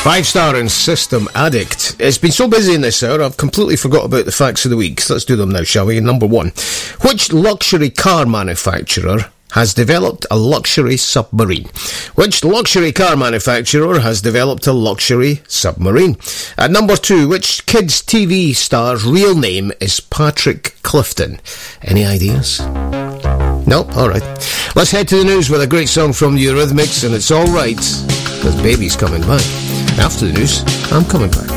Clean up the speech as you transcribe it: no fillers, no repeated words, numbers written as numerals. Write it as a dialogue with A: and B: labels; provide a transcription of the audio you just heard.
A: 5-star and System Addict. It's been so busy in this hour, I've completely forgot about the facts of the week. So let's do them now, shall we? Number 1. Which luxury car manufacturer has developed a luxury submarine? Which luxury car manufacturer has developed a luxury submarine? At number 2, which kids' TV star's real name is Patrick Clifton? Any ideas? Nope? Alright. Let's head to the news with a great song from the Eurythmics, and it's alright, because baby's coming back. After the news, I'm coming back.